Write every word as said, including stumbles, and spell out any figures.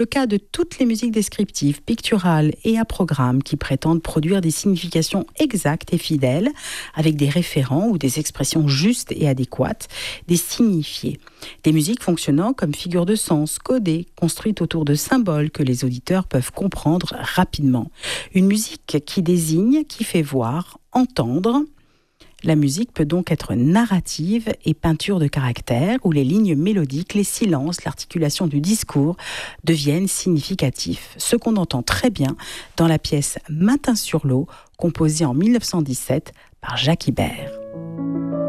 Le cas de toutes les musiques descriptives, picturales et à programme qui prétendent produire des significations exactes et fidèles, avec des référents ou des expressions justes et adéquates, des signifiés. Des musiques fonctionnant comme figures de sens, codées, construites autour de symboles que les auditeurs peuvent comprendre rapidement. Une musique qui désigne, qui fait voir, entendre. La musique peut donc être narrative et peinture de caractère, où les lignes mélodiques, les silences, l'articulation du discours deviennent significatifs. Ce qu'on entend très bien dans la pièce Matin sur l'eau, composée en mille neuf cent dix-sept par Jacques Ibert.